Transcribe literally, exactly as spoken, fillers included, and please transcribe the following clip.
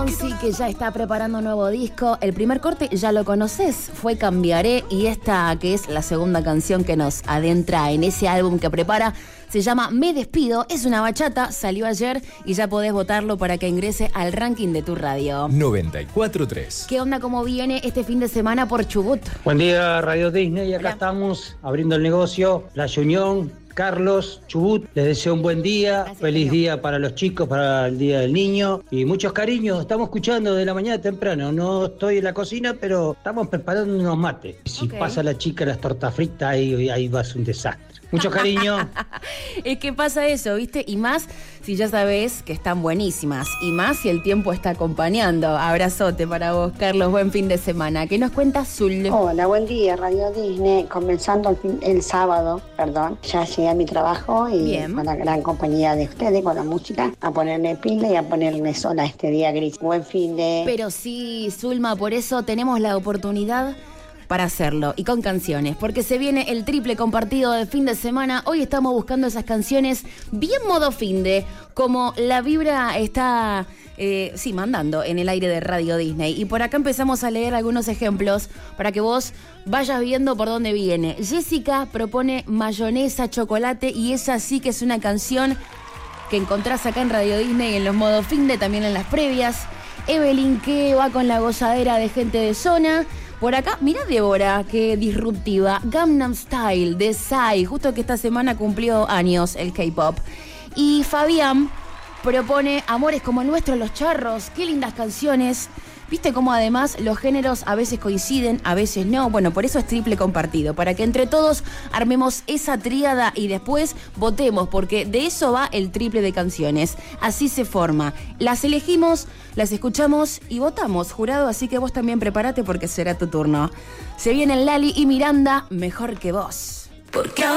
Fonsi, que ya está preparando un nuevo disco. El primer corte ya lo conoces, fue Cambiaré, y esta, que es la segunda canción que nos adentra en ese álbum que prepara, se llama Me Despido. Es una bachata, salió ayer y ya podés votarlo para que ingrese al ranking de tu radio. noventa y cuatro punto tres. ¿Qué onda, cómo viene este fin de semana por Chubut? Buen día, Radio Disney. Acá Hola. Estamos abriendo el negocio, La Unión, Carlos, Chubut. Les deseo un buen día, Gracias, feliz amigo. día para los chicos, para el Día del Niño y muchos cariños. Estamos escuchando de la mañana temprano. No estoy en la cocina, pero estamos preparando unos mates. Si Ok. pasa la chica las tortas fritas, ahí, ahí va a ser un desastre. Mucho cariño. Es que pasa eso, ¿viste? Y más si ya sabes que están buenísimas. Y más si el tiempo está acompañando. Abrazote para vos, Carlos. Buen fin de semana. ¿Qué nos cuenta Zul? Hola, buen día, Radio Disney. Comenzando el, fin- el sábado, perdón. Ya llegué a mi trabajo y Bien. con la gran compañía de ustedes, con la música, a ponerme pila y a ponerme sola este día gris. Buen fin de... Pero sí, Zulma, por eso tenemos la oportunidad para hacerlo, y con canciones, porque se viene el triple compartido de fin de semana. Hoy estamos buscando esas canciones bien modo finde, como la vibra está, eh, sí, mandando en el aire de Radio Disney. Y por acá empezamos a leer algunos ejemplos para que vos vayas viendo por dónde viene. Jessica propone Mayonesa Chocolate, y esa sí que es una canción que encontrás acá en Radio Disney en los modos finde, también en las previas. Evelyn, que va con la gozadera de Gente de Zona. Por acá, mirá Débora, qué disruptiva. Gangnam Style de Psy, justo que esta semana cumplió años el K-pop. Y Fabián propone Amores como el nuestro, Los Charros. Qué lindas canciones. Viste cómo además los géneros a veces coinciden, a veces no. Bueno, por eso es triple compartido, para que entre todos armemos esa tríada y después votemos, porque de eso va el triple de canciones. Así se forma. Las elegimos, las escuchamos y votamos, jurado, así que vos también prepárate porque será tu turno. Se vienen Lali y Miranda, Mejor que Vos. Porque